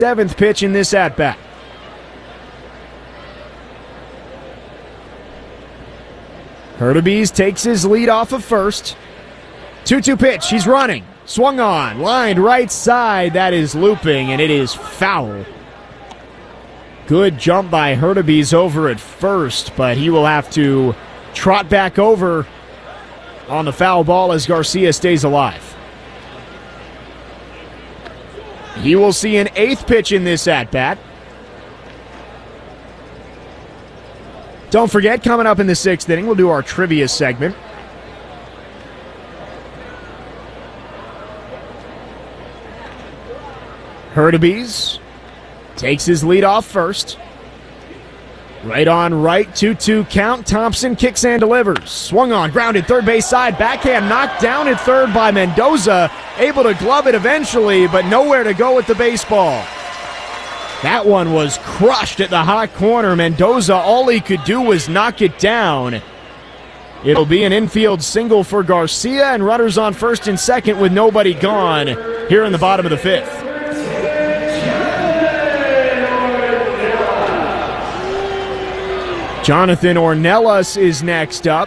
7th pitch in this at-bat. Hurtubise takes his lead off of first. 2-2 pitch. He's running. Swung on. Lined right side. That is looping, and it is foul. Good jump by Hurtubise over at first, but he will have to trot back over on the foul ball as Garcia stays alive. He will see an 8th pitch in this at-bat. Don't forget, coming up in the 6th inning, we'll do our trivia segment. Hurtubise takes his lead off first. Right on right, 2-2 count. Thompson kicks and delivers. Swung on, grounded, third base side. Backhand knocked down at third by Mendoza. Able to glove it eventually, but nowhere to go with the baseball. That one was crushed at the hot corner. Mendoza, all he could do was knock it down. It'll be an infield single for Garcia, and runners on first and second with nobody gone here in the bottom of the 5th. Jonathan Ornelas is next up.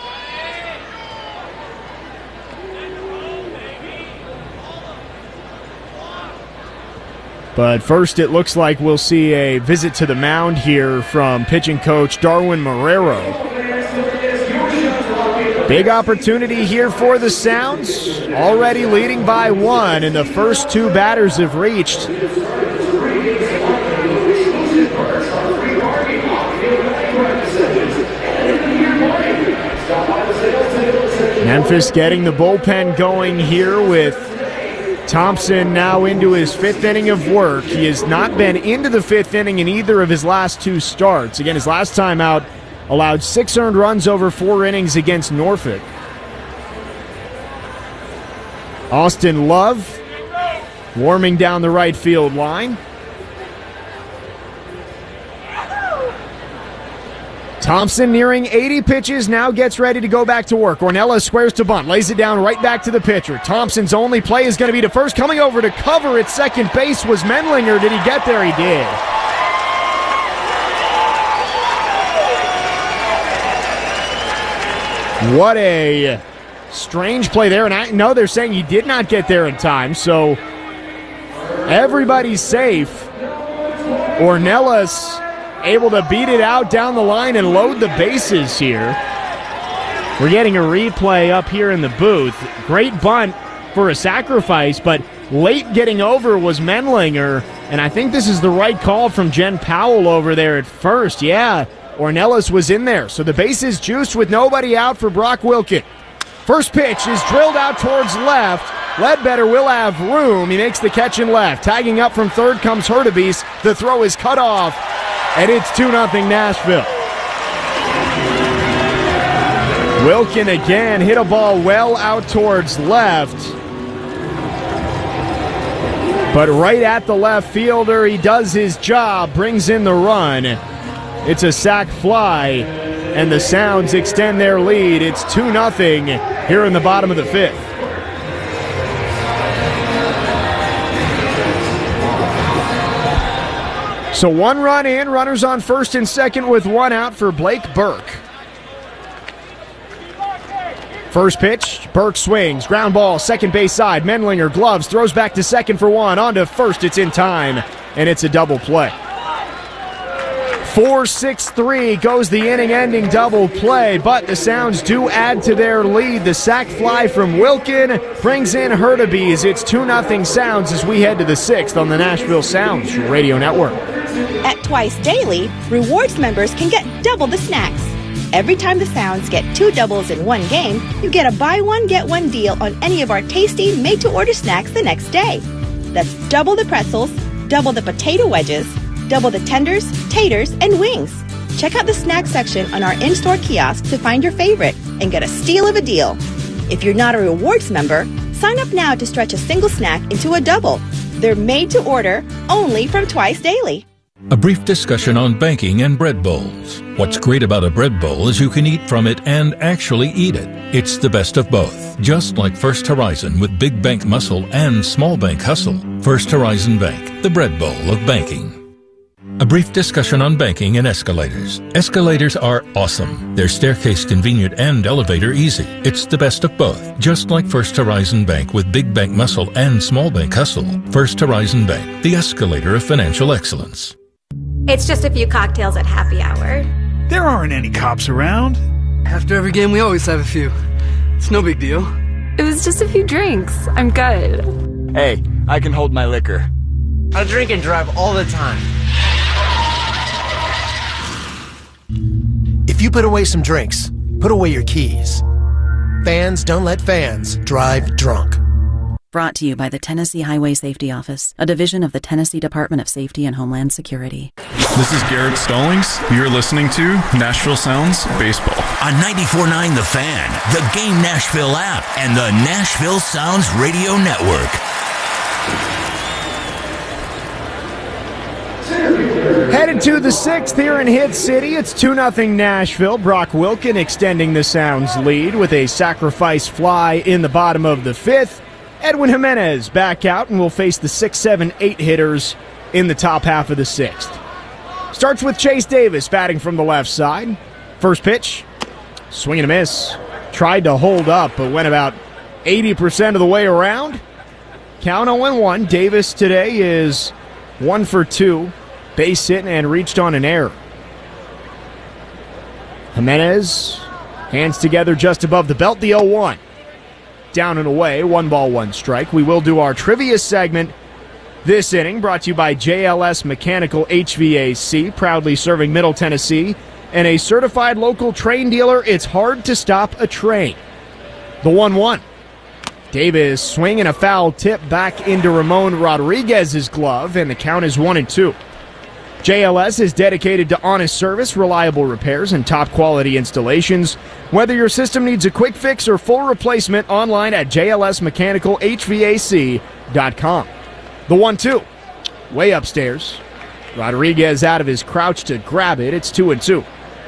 But first, it looks like we'll see a visit to the mound here from pitching coach Darwin Marrero. Big opportunity here for the Sounds. Already leading by 1, and the first 2 batters have reached. Memphis getting the bullpen going here with Thompson now into his 5th inning of work. He has not been into the 5th inning in either of his last 2 starts. Again, his last time out allowed 6 earned runs over 4 innings against Norfolk. Austin Love warming down the right field line. Thompson nearing 80 pitches, now gets ready to go back to work. Ornelas squares to bunt, lays it down right back to the pitcher. Thompson's only play is going to be to first. Coming over to cover at second base was Menlinger. Did he get there? He did. What a strange play there. And I know they're saying he did not get there in time, so everybody's safe. Ornelas able to beat it out down the line and load the bases here. We're getting a replay up here in the booth. Great bunt for a sacrifice, but late getting over was Menlinger, and I think this is the right call from Jen Powell over there at first. Yeah, Ornelas was in there, so the base is juiced with nobody out for Brock Wilken. First pitch is drilled out towards left. Ledbetter will have room. He makes the catch in left. Tagging up from third comes Hurtubise. The throw is cut off, and it's 2-0 Nashville. Wilken again hit a ball well out towards left. But right at the left fielder, he does his job, brings in the run. It's a sac fly, and the Sounds extend their lead. It's 2-0 here in the bottom of the 5th. So 1 run in, runners on first and second with 1 out for Blake Burke. First pitch, Burke swings, ground ball, second base side. Menlinger gloves, throws back to second for 1, on to first, it's in time, and it's a double play. 4-6-3 goes the inning-ending double play, but the Sounds do add to their lead. The sac fly from Wilken brings in Hurtubise. It's 2-0 Sounds as we head to the 6th on the Nashville Sounds Radio Network. At Twice Daily, rewards members can get double the snacks. Every time the Sounds get 2 doubles in one game, you get a buy one, get one deal on any of our tasty made-to-order snacks the next day. That's double the pretzels, double the potato wedges, double the tenders, taters, and wings. Check out the snack section on our in-store kiosk to find your favorite and get a steal of a deal. If you're not a rewards member, sign up now to stretch a single snack into a double. They're made to order only from Twice Daily. A brief discussion on banking and bread bowls. What's great about a bread bowl is you can eat from it and actually eat it. It's the best of both, just like First Horizon with big bank muscle and small bank hustle. First Horizon Bank, the bread bowl of banking. A brief discussion on banking and escalators. Escalators are awesome. They're staircase convenient and elevator easy. It's the best of both, just like First Horizon Bank with big bank muscle and small bank hustle. First Horizon Bank, the escalator of financial excellence. It's just a few cocktails at happy hour. There aren't any cops around. After every game, we always have a few. It's no big deal. It was just a few drinks. I'm good. Hey, I can hold my liquor. I drink and drive all the time. If you put away some drinks, put away your keys. Fans don't let fans drive drunk. Brought to you by the Tennessee Highway Safety Office, a division of the Tennessee Department of Safety and Homeland Security. This is Garrett Stallings. You're listening to Nashville Sounds Baseball. On 94.9 The Fan, the Game Nashville app, and the Nashville Sounds Radio Network. Headed to the 6th here in Hit City. It's 2-0 Nashville. Brock Wilken extending the Sounds lead with a sacrifice fly in the bottom of the 5th. Edwin Jimenez back out and will face the 6, 7, 8 hitters in the top half of the 6th. Starts with Chase Davis batting from the left side. First pitch, swing and a miss. Tried to hold up, but went about 80% of the way around. Count 0-1. Davis today is 1 for 2. Base hit and reached on an error. Jimenez, hands together just above the belt, the 0-1. Down and away, 1 ball, 1 strike. We will do our trivia segment this inning, brought to you by JLS Mechanical HVAC, proudly serving Middle Tennessee, and a certified local train dealer. It's hard to stop a train. The 1-1. Davis swinging a foul tip back into Ramon Rodriguez's glove, and the count is 1-2. JLS is dedicated to honest service, reliable repairs, and top-quality installations. Whether your system needs a quick fix or full replacement, online at jlsmechanicalhvac.com. The 1-2. Way upstairs. Rodriguez out of his crouch to grab it. It's 2-2.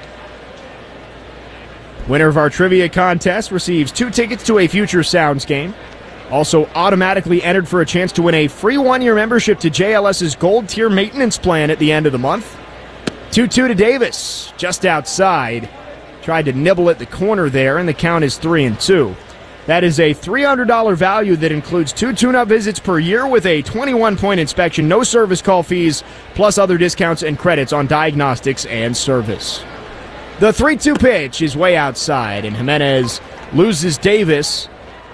Winner of our trivia contest receives 2 tickets to a future Sounds game. Also automatically entered for a chance to win a free 1-year membership to JLS's Gold Tier maintenance plan at the end of the month. 2-2 to Davis, just outside. Tried to nibble at the corner there, and the count is 3-2. That is a $300 value that includes 2 tune-up visits per year with a 21-point inspection, no service call fees, plus other discounts and credits on diagnostics and service. The 3-2 pitch is way outside, and Jimenez loses Davis.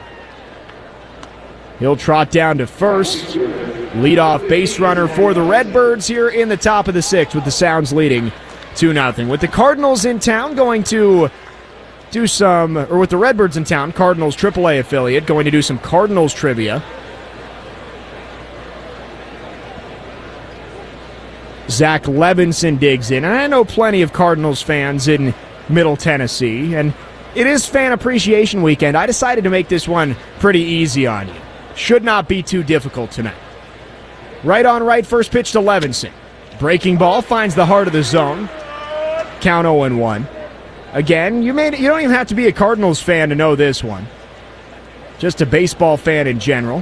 He'll trot down to first. Leadoff base runner for the Redbirds here in the top of the 6th with the Sounds leading 2-0. With the Cardinals in town going to do some, or with the Redbirds in town, Cardinals AAA affiliate, going to do some Cardinals trivia. Zach Levinson digs in, and I know plenty of Cardinals fans in Middle Tennessee, and it is Fan Appreciation Weekend. I decided to make this one pretty easy on you. Should not be too difficult tonight. Right on right, first pitch to Levinson. Breaking ball finds the heart of the zone. Count 0-1. Again, you don't even have to be a Cardinals fan to know this one. Just a baseball fan in general.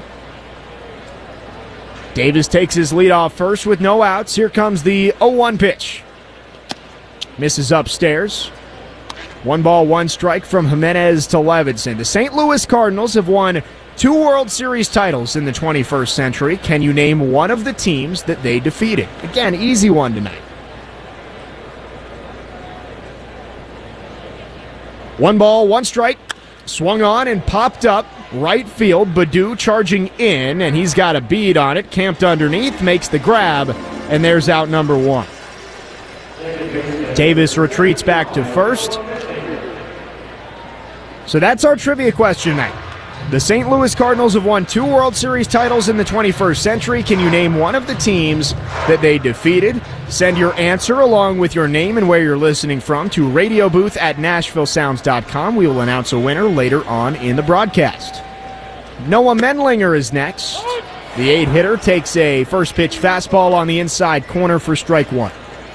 Davis takes his lead off first with no outs. Here comes the 0-1 pitch. Misses upstairs. 1 ball, 1 strike from Jimenez to Levinson. The St. Louis Cardinals have won 2 World Series titles in the 21st century. Can you name one of the teams that they defeated? Again, easy one tonight. 1 ball, 1 strike. Swung on and popped up. Right field, Baddoo charging in, and he's got a bead on it. Camped underneath, makes the grab, and there's out number 1. Davis retreats back to first. So that's our trivia question tonight. The St. Louis Cardinals have won 2 World Series titles in the 21st century. Can you name one of the teams that they defeated? Send your answer along with your name and where you're listening from to radio booth at NashvilleSounds.com. We will announce a winner later on in the broadcast. Noah Menlinger is next. The 8-hitter takes a first pitch fastball on the inside corner for strike one.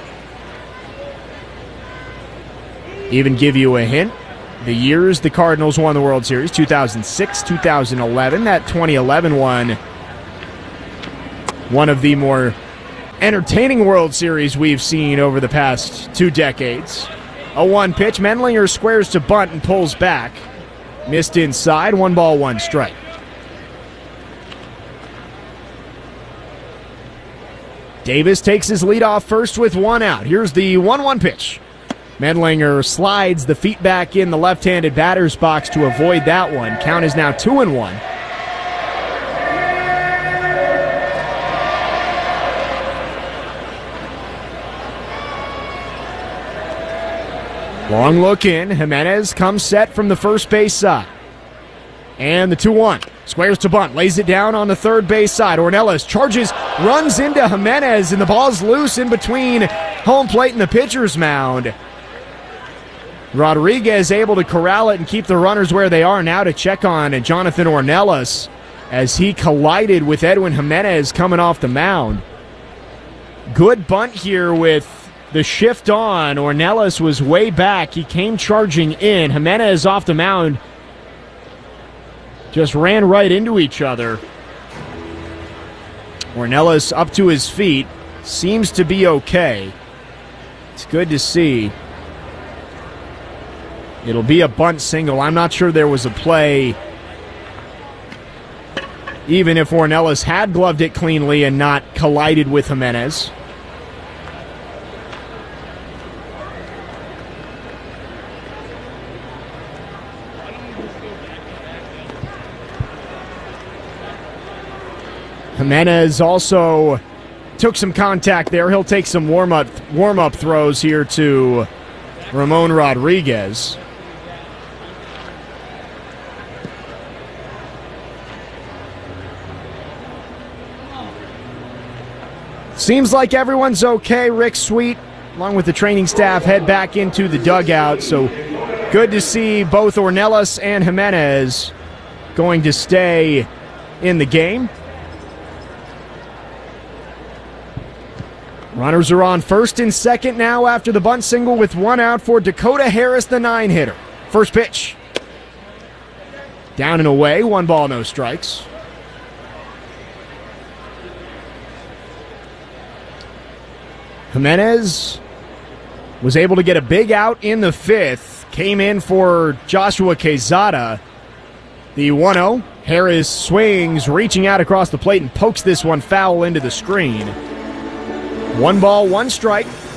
Even give you a hint. The years the Cardinals won the World Series, 2006, 2011. That 2011 one of the more entertaining World Series we've seen over the past 2 decades. A 1 pitch. Mendlinger squares to bunt and pulls back. Missed inside. 1 ball, 1 strike. Davis takes his lead off first with 1 out. Here's the 1-1 pitch. Mendlinger slides the feet back in the left-handed batter's box to avoid that one. Count is now 2-1. Long look in. Jimenez comes set from the first base side. And the 2-1. Squares to bunt. Lays it down on the third base side. Ornelas charges, runs into Jimenez, and the ball's loose in between home plate and the pitcher's mound. Rodriguez able to corral it and keep the runners where they are. Now to check on Jonathan Ornelas as he collided with Edwin Jimenez coming off the mound. Good bunt here with the shift on. Ornelas was way back. He came charging in. Jimenez off the mound just ran right into each other. Ornelas up to his feet. Seems to be okay. It's good to see. It'll be a bunt single. I'm not sure there was a play, even if Ornelas had gloved it cleanly and not collided with Jimenez. Jimenez also took some contact there. He'll take some warm-up throws here to Ramon Rodriguez. Seems like everyone's okay. Rick Sweet, along with the training staff, head back into the dugout. So good to see both Ornelas and Jimenez going to stay in the game. Runners are on first and second now after the bunt single with 1 out for Dakota Harris, the 9-hitter. First pitch. Down and away, 1 ball, no strikes. Jimenez was able to get a big out in the 5th. Came in for Joshua Quezada. The 1-0. Harris swings, reaching out across the plate and pokes this one foul into the screen. 1 ball, 1 strike.